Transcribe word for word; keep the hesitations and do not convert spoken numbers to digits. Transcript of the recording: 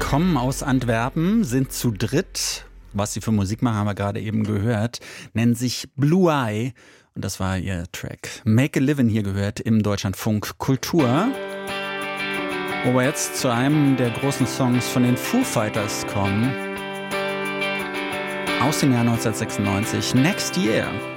Kommen aus Antwerpen, sind zu dritt. Was sie für Musik machen, haben wir gerade eben gehört. Nennen sich Blue Eye. Und das war ihr Track Make a Livin' hier gehört im Deutschlandfunk Kultur. Wo wir jetzt zu einem der großen Songs von den Foo Fighters kommen. Aus dem Jahr neunzehnhundertsechsundneunzig, Next Year.